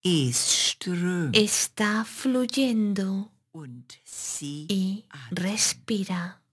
Es strömt está fluyendo und sie y atmet. respira.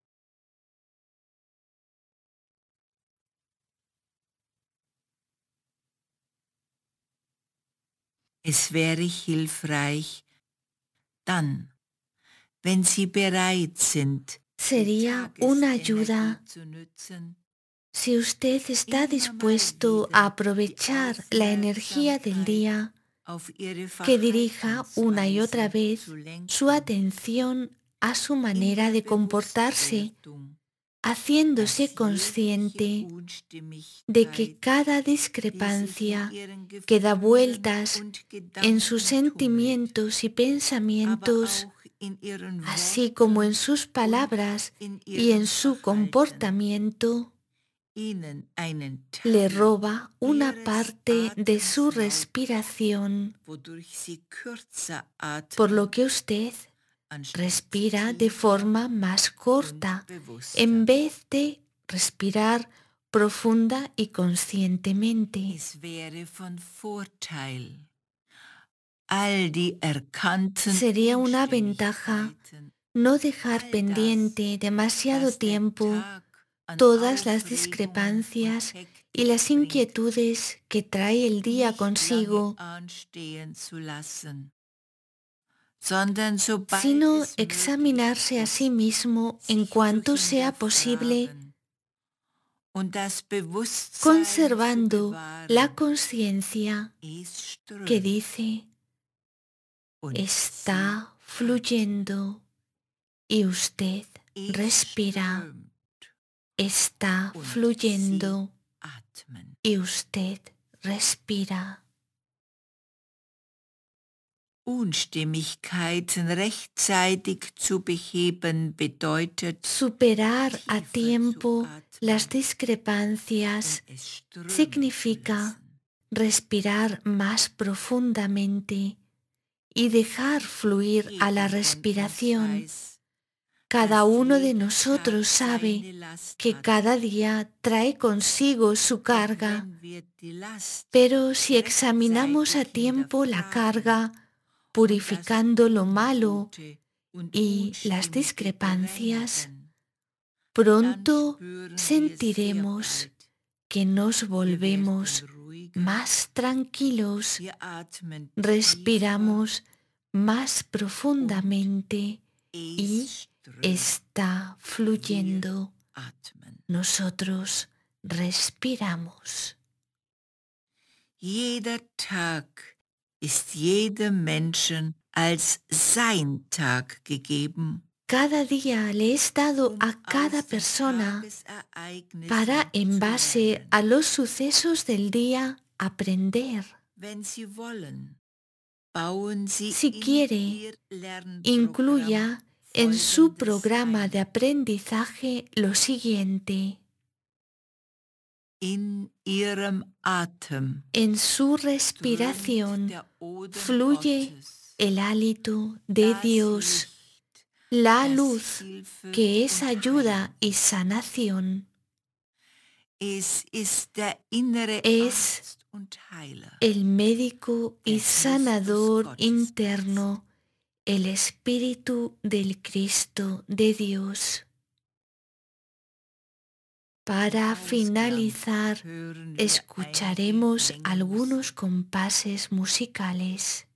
Es wäre hilfreich, dann, wenn Sie bereit sind, die Sería una Tagesenergie ayuda zu nützen, si usted está immer mal dispuesto a wieder die aprovechar la energía del Aufmerksamkeit día, auf Ihre que dirija una y otra Verhaltensweisen zu vez su lenken, atención a su in manera der de comportarse, Bewusstwerdung, dass haciéndose jegliche consciente de que Unstimmigkeit, cada die sich in discrepancia Ihren que da Gefühlen vueltas und en sus Gedanken tummelt, sentimientos y aber pensamientos, auch in Ihren así como en Worten sus und palabras in y en Ihrem su Verhalten, comportamiento, Ihnen einen le Teil roba una Ihres parte de su Atems raubt, respiración, wodurch Sie kürzer por lo atmen, que usted anstatt respira de tiefer forma más und corta, en bewusster. vez de respirar profunda y conscientemente. Es wäre von Vorteil, all die erkannten Sería una ventaja Unstimmigkeiten, no dejar all das, pendiente demasiado was der tiempo Tag an todas las Aufregungen und discrepancias y Hektik las bringt, inquietudes que trae el día nicht lange consigo, anstehen zu lassen, sondern sobald sino es möglich examinarse a sí ist, mismo en sich zu cuanto sea posible, hinterfragen und das Bewusstsein zu conservando la bewahren. conciencia Es que strömt dice und sie está atmen. fluyendo y usted Es respira, strömt está und sie fluyendo atmen. y usted respira. Unstimmigkeiten rechtzeitig zu beheben bedeutet, Superar a tiefer zu tiempo las atmen und discrepancias es strömen zu significa lassen. respirar más profundamente y dejar fluir a la Jeder von uns respiración. weiß, Cada dass uno de jeder Tag nosotros sabe seine Last que hat. cada día trae consigo su Doch carga, wenn wir die Last pero si examinamos a rechtzeitig tiempo la hinterfragen carga, und das purificando lo malo Ungute und y las Unstimmige discrepancias, bereinigen, dann pronto spüren wir sehr sentiremos bald, que nos wir werden volvemos ruhiger, más tranquilos, wir atmen tiefer respiramos más und profundamente y es strömt. está Wir fluyendo. atmen. Nosotros respiramos. Jeder Tag ist jedem Menschen als sein Tag gegeben, Cada día le he dado um a cada aus den persona para, Tagesereignissen en zu base lernen. a los sucesos del día, aprender. Wenn Sie wollen, bauen Sie Si in quiere, Ihr Lernprogramm incluya en su Folgendes programa de ein. aprendizaje lo siguiente: In Ihrem Atem en su strömt respiración der Odem fluye Gottes, el hálito de das Dios, Licht, la das luz Hilfe que es und ayuda Heilung y ist. sanación. Es ist der innere Es Arzt und Heiler, el médico y der Christus sanador Gottesgeist. interno, el Espíritu del Cristo de Dios. Zum Para Ausklang finalizar, hören wir einige escucharemos Klänge algunos Musik. compases musicales.